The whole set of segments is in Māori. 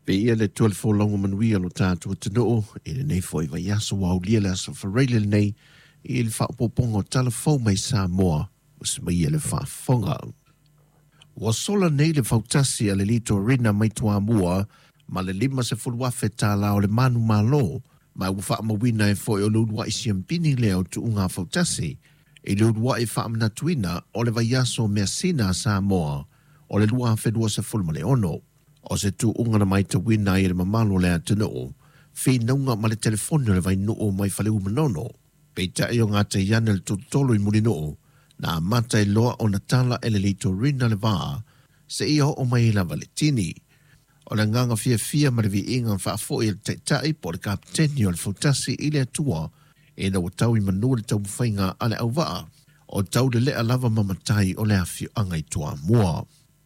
Pe ia le tuale fōlongo manuia lo tātua tano e le nei fo i vai aso wau lia le aso whareile nei i le whapopongo talafou mai Samoa o se mai le whafonga. Wa sola nei le fautasi a le lito rina mai tua mua ma le lima se fuluafe tā lao le manu malo mai ufa mawina e fo i o lulua i siampini leo tu unga fautasi e lulua i whaamna tuina o le vai aso mea sina Samoa o le lua whedua se fulmale ono. O se tu ungana mai te wina i le mamalo lea tino o, whi naunga ma le telefoni le vai noo mai whale umanono. Pei tae o ngā te iana le tutolo i muri noo, na mata i loa o na tala e le lito rina le vaa, se ia o mai la vale tini. O le nganga fia ma le vi inga whaafo i le tae po le kapteni o le fautasi i le atua, e na watau i manua le tau mwhainga ale au vaa, o tau le lea lava mamatai o le awhi angai tua mua.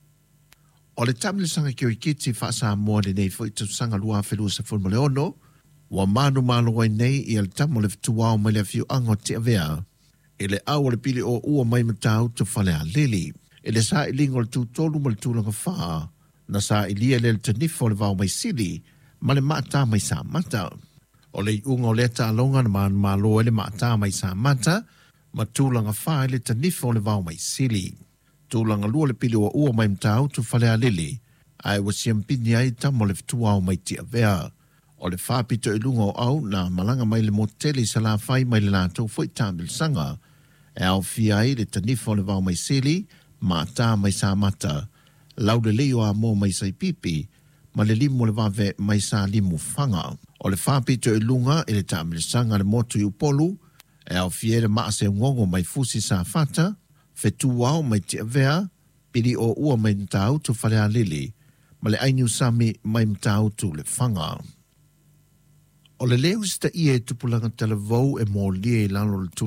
O le tamile sanga kio i kiti wha Samoa le nei fo i tau sanga lua whelua sa fulma le ono, wa manu malo wai nei i le tamu le fituao mai le fiu ango te avea, e le au le pili o ua mai matau tu whale a lili, e le sa i lingo le tūtolu ma le tūlanga wha, na sa i lia le tanifo le vau mai sili, ma le maata mai sa mata. O le unga o le ta alonga na manu malo e le maata mai sa mata, ma tūlanga wha i le tanifo le vau mai sili. Tūlanga lua le pili o ua mai mtau tu whale a lili, ai wa siampini ai tamo le fituao mai tia vea. O le whapito i lunga o au na malanga mai le moteli sa la whai mai le lātou fwoi tāmil sanga, e au fia ai le tanifo le vau mai sili, ma tā mai sa mata, lau le leo a mō mai sai pipi, ma le limu le vave mai sa limu fanga. O le whapito i lunga i le tāmil sanga le motu i upolu, e au fia le maa se ngongo mai fusi sa fata, fetu wao mai tia vea, pili o ua mai mtau tu whale a lili, ma le ainu sami mai mtau tu le whanga. O le leo sta ie tupulanga tala vau e mō lie lalo le